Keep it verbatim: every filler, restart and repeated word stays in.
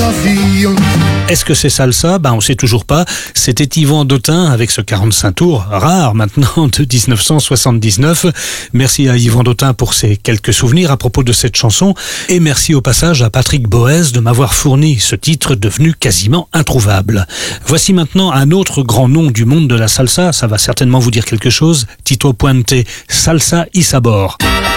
la vie. Est-ce que c'est salsa? Ben, on sait toujours pas. C'était Yvan Dautin avec ce quarante-cinq tours, rare maintenant, de dix-neuf cent soixante-dix-neuf. Merci à Yvan Dautin pour ses quelques souvenirs à propos de cette chanson. Et merci au passage à Patrick Boez de m'avoir fourni ce titre devenu quasiment introuvable. Voici maintenant un autre grand nom du monde de la salsa. Ça va certainement vous dire quelque chose. Tito Puente, Salsa y Sabor.